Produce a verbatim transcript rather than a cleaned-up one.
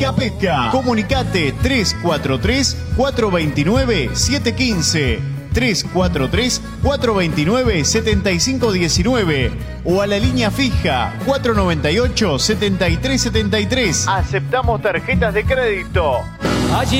Pesca Pesca. Comunicate tres cuatro tres, cuatro dos nueve, siete uno cinco, tres cuatro tres, cuatro dos nueve, siete cinco uno nueve o a la línea fija cuatro nueve ocho, siete tres siete tres. Aceptamos tarjetas de crédito. Allí